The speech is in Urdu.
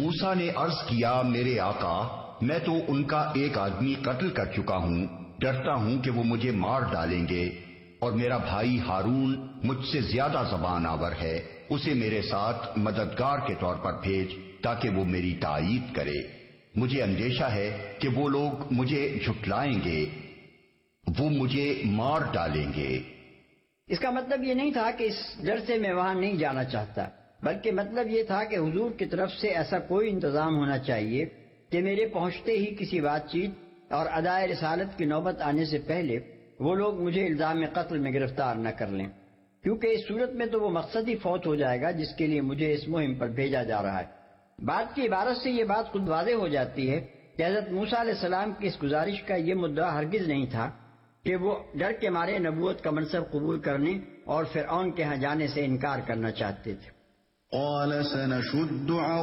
موسیٰ نے عرض کیا میرے آقا میں تو ان کا ایک آدمی قتل کر چکا ہوں، ڈرتا ہوں کہ وہ مجھے مار ڈالیں گے، اور میرا بھائی ہارون مجھ سے زیادہ زبان آور ہے، اسے میرے ساتھ مددگار کے طور پر بھیج تاکہ وہ میری تائید کرے، مجھے اندیشہ ہے کہ وہ لوگ مجھے جھٹلائیں گے، وہ مجھے مار ڈالیں گے۔ اس کا مطلب یہ نہیں تھا کہ اس ڈر سے میں وہاں نہیں جانا چاہتا، بلکہ مطلب یہ تھا کہ حضور کی طرف سے ایسا کوئی انتظام ہونا چاہیے کہ میرے پہنچتے ہی کسی بات چیت اور ادائے رسالت کی نوبت آنے سے پہلے وہ لوگ مجھے الزام قتل میں گرفتار نہ کر لیں، کیونکہ اس صورت میں تو وہ مقصد ہی فوت ہو جائے گا جس کے لیے مجھے اس مہم پر بھیجا جا رہا ہے۔ بات کی عبارت سے یہ بات خود واضح ہو جاتی ہے کہ حضرت موسیٰ علیہ السلام کی اس گزارش کا یہ مدعا ہرگز نہیں تھا کہ وہ ڈر کے مارے نبوت کا منصب قبول کرنے اور فرعون کے ہاں جانے سے انکار کرنا چاہتے تھے۔ قال سنشد